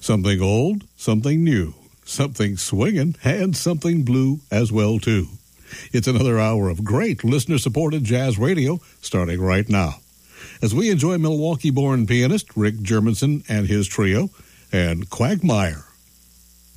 Something old, something new, something swinging, and something blue as well, too. It's another hour of great listener-supported jazz radio starting right now, as we enjoy Milwaukee-born pianist Rick Germanson and his trio, and Quagmire